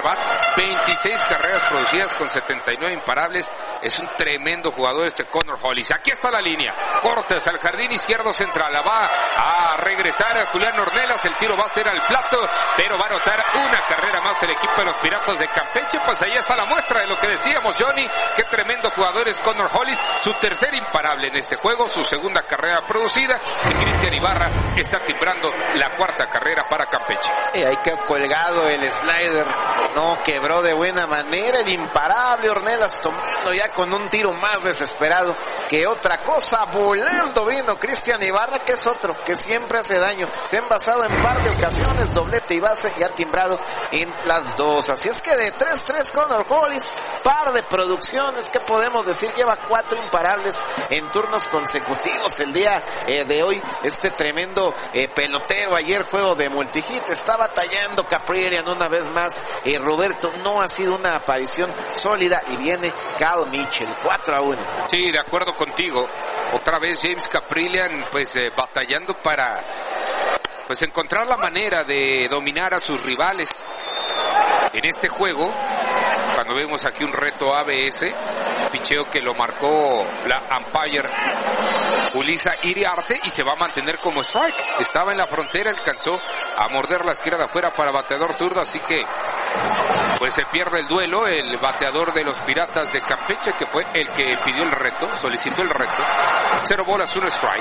at-bat, 26 carreras producidas con 79 imparables. Es un tremendo jugador este Connor Hollis. Aquí está la línea. Cortes al jardín izquierdo central. La va a regresar a Julián Ornelas. El tiro va a ser al plato, pero va a anotar una carrera más el equipo de los Piratas de Campeche. Pues ahí está la muestra de lo que decíamos, Johnny. Qué tremendo jugador es Connor Hollis. Su tercer imparable en este juego, su segunda carrera producida. Y Cristian Ibarra está timbrando la cuarta carrera para Campeche. Ahí quedó colgado el slider. No quebró de buena manera el imparable Ornelas, tomando ya con un tiro más desesperado que otra cosa. Volando vino Cristian Ibarra, que es otro que siempre hace daño. Se han basado en par de ocasiones, doblete y base, y ha timbrado en las dos. Así es que de 3-3 Connor Hollis, par de producciones, ¿qué podemos decir? Lleva 4 imparables en turnos consecutivos el día de hoy. Este tremendo pelotero, ayer juego de multihit, está batallando Kaprielian una vez más. Roberto, no ha sido una aparición sólida, y viene Cal Mitchell, 4-1. Sí, de acuerdo contigo. Otra vez James Kaprielian pues batallando para pues encontrar la manera de dominar a sus rivales en este juego. Cuando vemos aquí un reto ABS, picheo que lo marcó la umpire Ulisa Iriarte, y se va a mantener como strike. Estaba en la frontera, alcanzó a morder la izquierda afuera para bateador zurdo, así que pues se pierde el duelo. El bateador de los Piratas de Campeche, que fue el que pidió el reto, solicitó el reto. 0 bolas, 1 strike.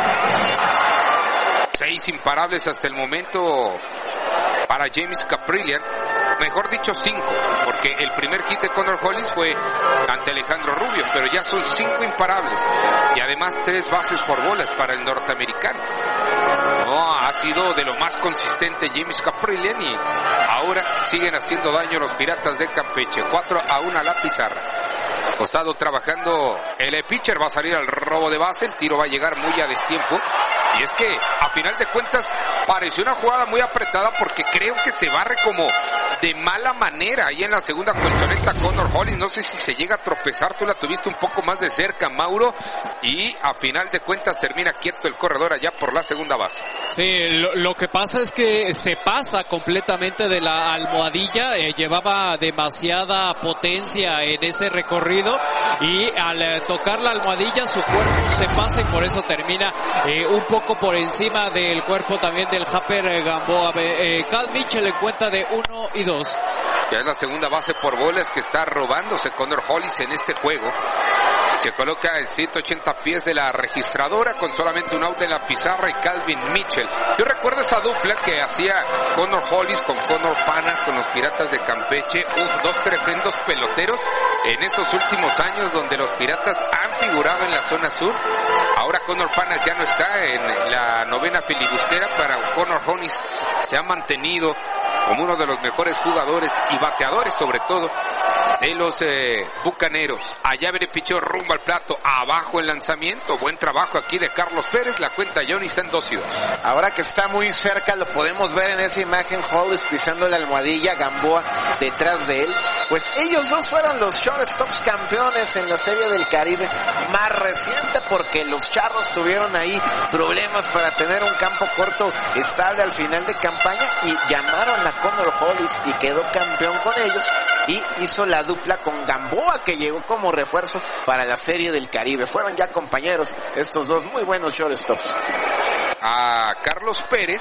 6 imparables hasta el momento para James Kaprielian. Mejor dicho 5, porque el primer hit de Connor Hollis fue ante Alejandro Rubio, pero ya son 5 imparables y además 3 bases por bolas para el norteamericano. No, ha sido de lo más consistente James Kaprielian, y ahora siguen haciendo daño los Piratas de Campeche. 4-1 a la pizarra. Costado trabajando el pitcher, va a salir al robo de base, el tiro va a llegar muy a destiempo. Y es que a final de cuentas pareció una jugada muy apretada, porque creo que se barre como de mala manera ahí en la segunda colchoneta Connor Hollis. No sé si se llega a tropezar, tú la tuviste un poco más de cerca, Mauro, y a final de cuentas termina quieto el corredor allá por la segunda base. Sí, lo que pasa es que se pasa completamente de la almohadilla, llevaba demasiada potencia en ese recorrido, y al tocar la almohadilla su cuerpo se pasa, y por eso termina un poco por encima del cuerpo también del Harper Gamboa. Cal Mitchell en cuenta de 1 y 2. Ya es la segunda base por bolas que está robándose Connor Hollis en este juego. Se coloca en 180 pies de la registradora con solamente un out en la pizarra y Calvin Mitchell. Yo recuerdo esa dupla que hacía Connor Hollis con Connor Panas con los Piratas de Campeche. Dos tremendos peloteros en estos últimos años, donde los Piratas han figurado en la zona sur. Ahora Connor Panas ya no está en la novena filibustera, para Connor Hollis se ha mantenido como uno de los mejores jugadores y bateadores, sobre todo, de los Bucaneros. Allá viene picheo rumbo al plato, abajo el lanzamiento. Buen trabajo aquí de Carlos Pérez. La cuenta Johnny está en 2-2. Ahora que está muy cerca, lo podemos ver en esa imagen, Hollis pisando la almohadilla, Gamboa detrás de él. Pues ellos dos fueron los shortstops campeones en la Serie del Caribe más reciente, porque los Charros tuvieron ahí problemas para tener un campo corto estable al final de campaña, y llamaron a Connor Hollis y quedó campeón con ellos, y hizo la dupla con Gamboa, que llegó como refuerzo para la Serie del Caribe. Fueron ya compañeros estos dos muy buenos shortstops. A Carlos Pérez,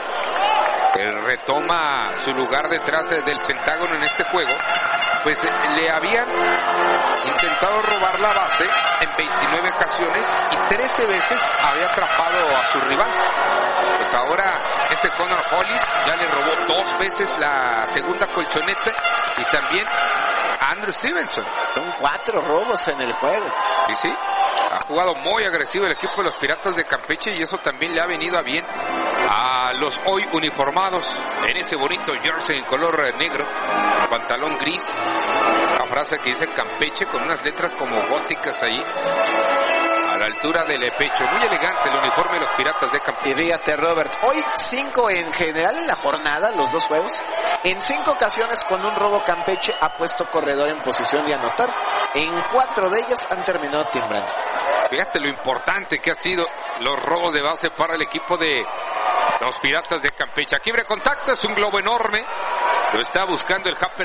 él retoma su lugar detrás del Pentágono en este juego. Pues le habían intentado robar la base en 29 ocasiones y 13 veces había atrapado a su rival. Pues ahora este Connor Hollis ya le robó 2 veces la segunda colchoneta, y también a Andrew Stevenson. Son 4 robos en el juego. Sí, sí. Ha jugado muy agresivo el equipo de los Piratas de Campeche, y eso también le ha venido a bien a los hoy uniformados en ese bonito jersey en color negro, pantalón gris. La frase que dice Campeche con unas letras como góticas ahí a la altura del pecho. Muy elegante el uniforme de los Piratas de Campeche. Y fíjate, Robert, hoy 5 en general en la jornada, los 2 juegos. En 5 ocasiones con un robo Campeche ha puesto corredor en posición de anotar. En 4 de ellas han terminado timbrando. Fíjate lo importante que ha sido los robos de base para el equipo de los Piratas de Campeche. Aquí abre contacto, es un globo enorme. Lo está buscando el Harper